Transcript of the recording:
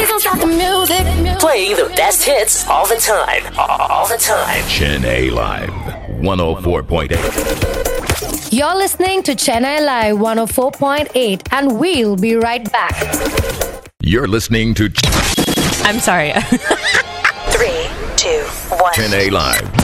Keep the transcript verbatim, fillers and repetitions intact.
Please don't stop the music. Playing the best hits all the time. All the time. Chennai Live one oh four point eight. You're listening to Chennai Live one oh four point eight, and we'll be right back. You're listening to I'm sorry. Three, two, one. Chennai Live